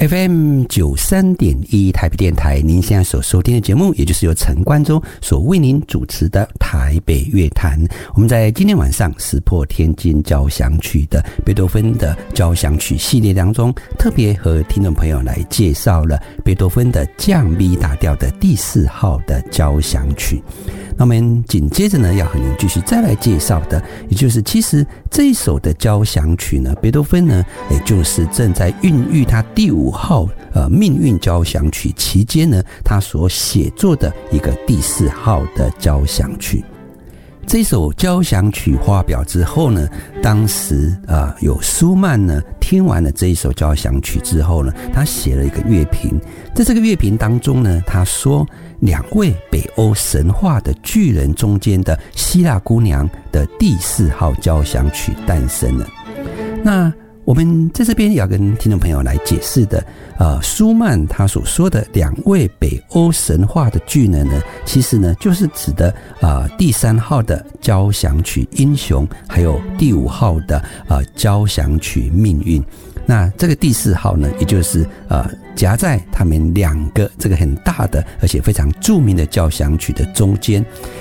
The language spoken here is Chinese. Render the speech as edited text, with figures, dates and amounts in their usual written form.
FM93.1 台北电台，您现在所收听的节目，也就是由陈冠中所为您主持的台北乐坛。我们在今天晚上石破天惊交响曲的贝多芬的交响曲系列当中，特别和听众朋友来介绍了贝多芬的降 B 大调的第4号的交响曲。那我们紧接着呢，要和您继续再来介绍的，也就是其实这一首的交响曲呢，贝多芬呢，也就是正在孕育他第5号命运交响曲期间呢，他所写作的一个第4号的交响曲。这首交响曲发表之后呢，当时有舒曼呢听完了这一首交响曲之后呢，他写了一个乐评。在这个乐评当中呢，他说2位北欧神话的巨人中间的希腊姑娘的第4号交响曲诞生了。那我们在这边也要跟听众朋友来解释的，舒曼他所说的2位北欧神话的巨人呢，其实呢就是指的第3号的交响曲英雄，还有第5号的交响曲命运。那这个第4号呢，也就是夹在他们2个这个很大的而且非常著名的交响曲的中间。